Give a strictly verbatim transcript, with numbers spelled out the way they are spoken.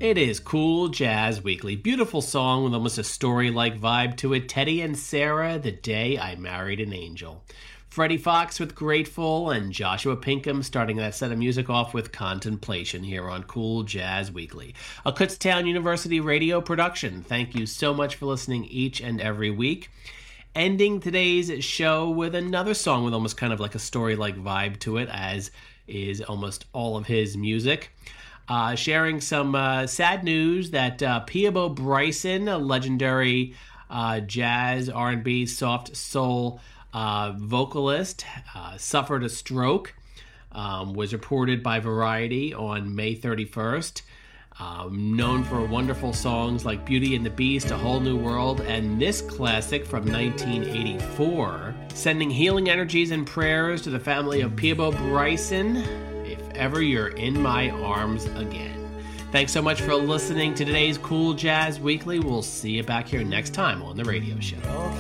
It is Cool Jazz Weekly. Beautiful song with almost a story-like vibe to it. Teddy and Sarah, The Day I Married an Angel. Freddie Fox with Grateful, and Joshua Pinkham starting that set of music off with Contemplation here on Cool Jazz Weekly. A Kutztown University radio production. Thank you so much for listening each and every week. Ending today's show with another song with almost kind of like a story-like vibe to it, as is almost all of his music. Uh, sharing some uh, sad news that uh, Peabo Bryson, a legendary uh, jazz, R and B, soft soul uh, vocalist, uh, suffered a stroke, um, was reported by Variety on May thirty-first. Um, known for wonderful songs like Beauty and the Beast, A Whole New World, and this classic from nineteen eighty-four. Sending healing energies and prayers to the family of Peabo Bryson. If ever you're in my arms again. Thanks so much for listening to today's Cool Jazz Weekly. We'll see you back here next time on the radio show.